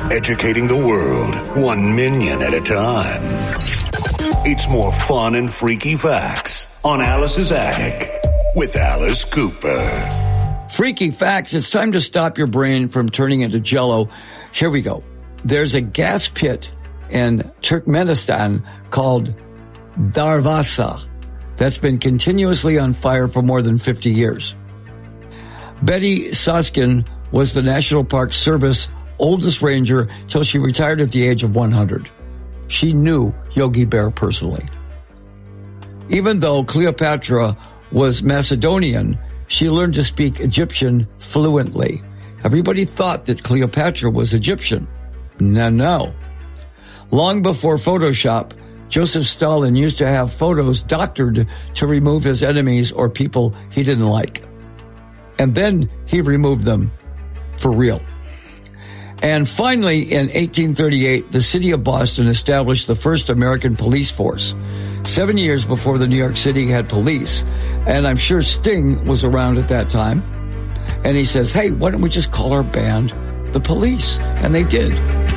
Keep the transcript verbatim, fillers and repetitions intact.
educating the world, one minion at a time. It's more fun and freaky facts on Alice's Attic with Alice Cooper. Freaky facts. It's time to stop your brain from turning into jello. Here we go. There's a gas pit in Turkmenistan called Darvasa that's been continuously on fire for more than fifty years. Betty Soskin was the National Park Service oldest ranger till she retired at the age of one hundred. She knew Yogi Bear personally. Even though Cleopatra was Macedonian, she learned to speak Egyptian fluently. Everybody thought that Cleopatra was Egyptian. No, no. Long before Photoshop, Joseph Stalin used to have photos doctored to remove his enemies or people he didn't like. And then he removed them for real. And finally, in eighteen thirty-eight, the city of Boston established the first American police force, seven years before the New York City had police. And I'm sure Sting was around at that time. And he says, hey, why don't we just call our band the Police? And they did.